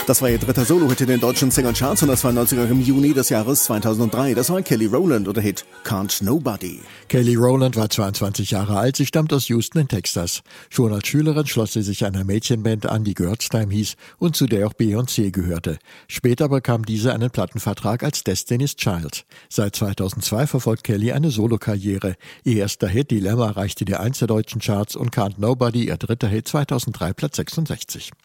Das war ihr dritter Solo-Hit in den deutschen Single-Charts und das war 90er im Juni des Jahres 2003. Das war Kelly Rowland oder Hit Can't Nobody. Kelly Rowland war 22 Jahre alt, sie stammt aus Houston in Texas. Schon als Schülerin schloss sie sich einer Mädchenband an, die Girls Time hieß und zu der auch Beyoncé gehörte. Später bekam diese einen Plattenvertrag als Destiny's Child. Seit 2002 verfolgt Kelly eine Solokarriere. Ihr erster Hit Dilemma erreichte die 1 der deutschen Charts und Can't Nobody, ihr dritter Hit 2003, Platz 66.